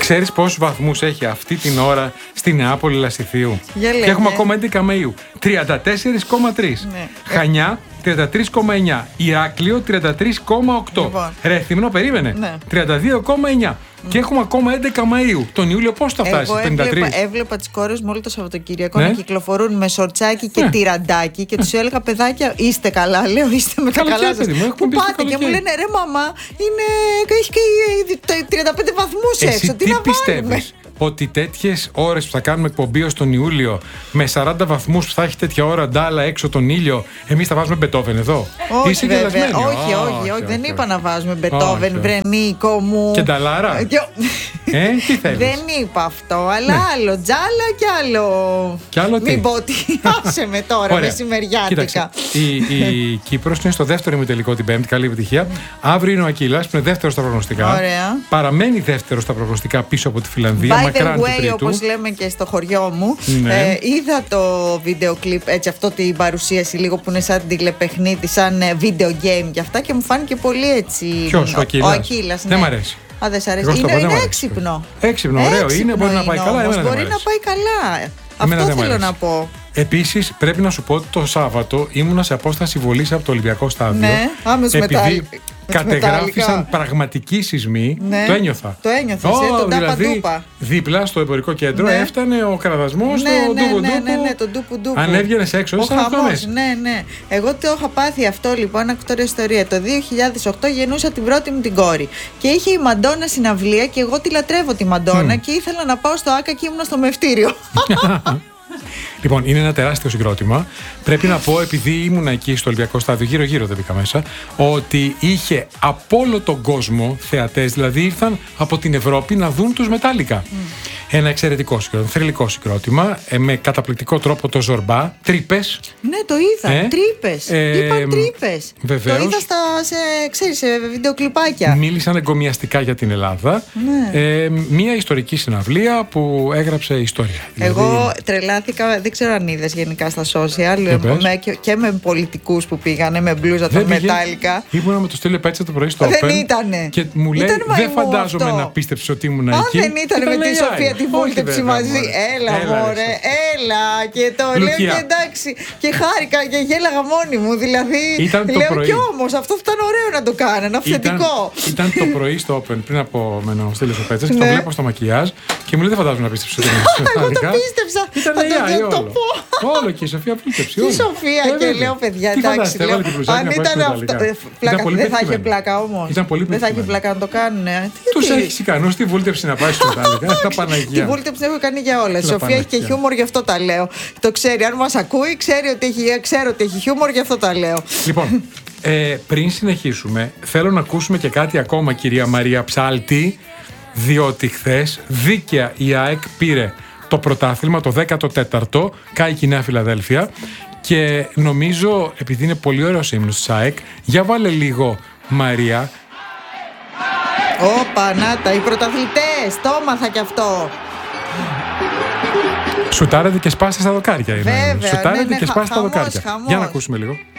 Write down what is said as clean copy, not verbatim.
Ξέρεις πόσους βαθμούς έχει αυτή την ώρα στη Νεάπολη Λασιθίου? Για Και έχουμε ακόμα 11 Μαΐου. 34,3. Ναι. Χανιά 33,9. Ηράκλειο 33,8. Λοιπόν. Ρεθύμνο περίμενε. Ναι. 32,9. Και έχουμε ακόμα 11 Μαΐου. Τον Ιούλιο πώς θα φτάσει? Εγώ 53. έβλεπα τις κόρες μου όλο το Σαββατοκύριακο Ναι. να κυκλοφορούν με σορτσάκι και τυραντάκι και τους έλεγα, παιδάκια, είστε καλά? Λέω, είστε με τα καλά Καλοκαίρι, σας. παιδί μου, έχουμε Πού μπει στο πάτε? Και μου καλοκαίρι. λένε, ρε μαμά, έχει και 35 βαθμούς Εσύ έξω. Τι τι να βάλουμε? πιστεύεις? Ότι τέτοιες ώρες που θα κάνουμε εκπομπή ως τον Ιούλιο, με 40 βαθμούς που θα έχει τέτοια ώρα ντάλα έξω τον ήλιο, εμείς θα βάζουμε Μπετόβεν εδώ? Όχι, Είσαι βέβαια. γελασμένη. Όχι, δεν είπα να βάζουμε Μπετόβεν, Όχι. Βρενίκο μου. Και νταλάρα. Τι θέλεις? Δεν είπα αυτό, αλλά άλλο τζάλα και άλλο. Κι άλλο τι? Μην πω τι. Άσε με τώρα, Ωραία. μεσημεριάτικα. Κοίταξε, η Κύπρος είναι στο δεύτερο ημιτελικό την Πέμπτη. Καλή επιτυχία. Αύριο είναι ο Ακύλας που είναι δεύτερος στα προγνωστικά. Ωραία. Παραμένει δεύτερος στα προγνωστικά πίσω από τη Φιλανδία. By the Μακράν του way, τρίτου. όπως λέμε και στο χωριό μου, Ναι. είδα το βίντεο κλιπ, έτσι, αυτό την παρουσίαση λίγο που είναι σαν τηλεπαιχνίδι, σαν video game και αυτά, και μου φάνηκε πολύ έτσι. Ποιος, ο Ακύλας? Ο Ακύλας, ναι. Δεν μ' αρέσει. Α, δεν σ' αρέσει. Εγώ στο πω, δεν μ' Είναι αρέσει. έξυπνο. Έξυπνο, ωραίο είναι, μπορεί να πάει καλά. Όμως, Εμένα δεν μ' μπορεί να αρέσει. πάει καλά. Εμένα Αυτό δεν μ' θέλω αρέσει. να πω. Επίσης, πρέπει να σου πω ότι το Σάββατο ήμουνα σε απόσταση βολής από το Ολυμπιακό Στάδιο. Ναι, άμεσα επειδή μετά. κατεγράφησαν πραγματικοί σεισμοί, Ναι. το ένιωθα. Το ένιωθες, τον δηλαδή, τάπα-ντούπα. δίπλα στο εμπορικό κέντρο Ναι. έφτανε ο κραδασμός, το ντουπου-ντουπου. Ναι, τον ντουπου-ντουπου. Αν έβγαινες έξω, Ο ήσαν αυτό χαμός, μέσα. ναι. Εγώ το είχα πάθει αυτό λοιπόν, ακτόρια ιστορία. Το 2008 γεννούσα την πρώτη μου την κόρη. Και είχε η Μαντόνα συναυλία και εγώ τη λατρεύω τη Μαντόνα και ήθελα να πάω στο Άκα και ήμουν στο μευτήριο. Λοιπόν, είναι ένα τεράστιο συγκρότημα. Πρέπει να πω, επειδή ήμουνα εκεί στο Ολυμπιακό Στάδιο, γύρω-γύρω δεν μπήκα μέσα, ότι είχε από όλο τον κόσμο θεατές, δηλαδή ήρθαν από την Ευρώπη να δουν τους Μετάλλικα. Ένα εξαιρετικό συγκρότημα, θρυλικό συγκρότημα, με καταπληκτικό τρόπο το Ζορμπά, τρύπες. Ναι, το είδα. Τρύπες. Είπαν τρύπες. Βεβαίως. Το είδα σε βιντεοκλιπάκια. Μίλησαν εγκομιαστικά για την Ελλάδα. Ναι. Μια ιστορική συναυλία που έγραψε ιστορία. Εγώ τρελάθηκα, δεν ξέρω αν είδες γενικά στα social, και με πολιτικούς που πήγανε με μπλούζα των Μετάλλικα. Ήμουνα με το Στέλιο Πέτσα το πρωί στο Open. Δεν ήτανε. Και μου λέει, δεν φαντάζομαι να πίστεψες ότι ήμουν εκεί. Δεν ήτανε με τη Σοφία τη βούλτεψη μαζί. Έλα μωρέ, έλα. Και το λέω και εντάξει. Και χάρηκα και γέλαγα μόνη μου. Δηλαδή, λέω κι όμως αυτό θα ήταν ωραίο να το κάνανε, αυθεντικό. Ήταν το πρωί στο Open πριν από μένα ο Στέλιος ο Πέτσας και το βλέπω στο μακιάζ και μου λέει, δεν φαντάζομαι να πίστεψες ότι ήμουν εκεί. Εγώ το πίστεψα. Ήταν το πω. Όλο και η Σοφία πλούτεψε. Η Σοφία και λέω, παιδιά, εντάξει. Αν ήταν αυτό. Δεν θα είχε πλάκα όμως. Δεν θα είχε πλάκα να το κάνουν. Τους έχεις ικανούς τη βούλτεψη να πάει στο Μετάλλικα. Τα Παναγία. Τη βούλτεψη την έχω κάνει για όλα. Η Σοφία έχει και χιούμορ, γι' αυτό τα λέω. Το ξέρει. Αν μας ακούει, ξέρω ότι έχει χιούμορ, γι' αυτό τα λέω. Λοιπόν, πριν συνεχίσουμε, θέλω να ακούσουμε και κάτι ακόμα, κυρία Μαρία Ψάλτη, διότι χθες δίκαια η ΑΕΚ πήρε το πρωτάθλημα, το 14ο, ΚΑΙ Νέα Φιλαδέλφια, και νομίζω, επειδή είναι πολύ ωραίος ύμνος της ΑΕΚ, για βάλε λίγο, Μαρία. Ωπα, να τα, οι πρωταθλητές, το έμαθα κι αυτό. Σουτάρετε και σπάστε στα δοκάρια. Βέβαια, Σουτάρετε ναι, και σπάστε στα δοκάρια. χαμός. Για να ακούσουμε λίγο.